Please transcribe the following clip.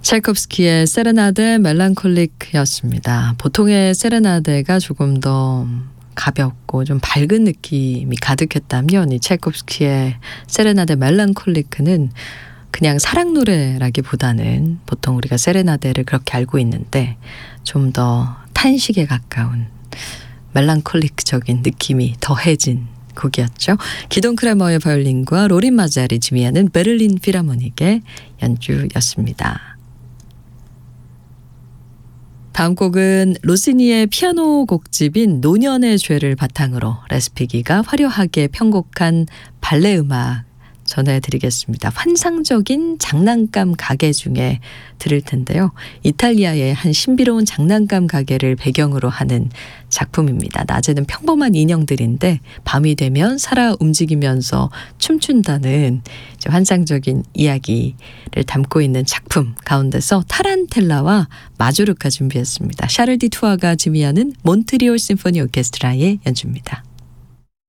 차이콥스키의 세레나데 멜랑콜릭이었습니다. 보통의 세레나데가 조금 더 가볍고 좀 밝은 느낌이 가득했다면 이 차이콥스키의 세레나데 멜랑콜리크는 그냥 사랑 노래라기보다는 보통 우리가 세레나데를 그렇게 알고 있는데 좀 더 탄식에 가까운 멜랑콜릭적인 느낌이 더해진 곡이었죠. 기돈 크레머의 바이올린과 로린 마자리 지휘하는 베를린 필하모닉의 연주였습니다. 다음 곡은 로시니의 피아노 곡집인 노년의 죄를 바탕으로 레스피기가 화려하게 편곡한 발레 음악 전해드리겠습니다. 환상적인 장난감 가게 중에 들을 텐데요. 이탈리아의 한 신비로운 장난감 가게를 배경으로 하는 작품입니다. 낮에는 평범한 인형들인데 밤이 되면 살아 움직이면서 춤춘다는 환상적인 이야기를 담고 있는 작품 가운데서 타란텔라와 마조르카 준비했습니다. 샤를 디 투아가 지휘하는 몬트리올 심포니 오케스트라의 연주입니다.